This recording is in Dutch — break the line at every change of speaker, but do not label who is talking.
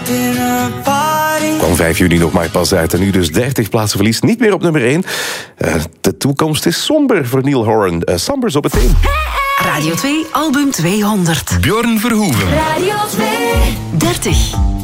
Kwam 5 juni nog maar pas uit en nu dus 30 plaatsen verlies. Niet meer op nummer 1. De toekomst is somber voor Neil Horan. Sombers op het 1.
Radio 2, album 200.
Björn Verhoeven.
Radio 2. 30.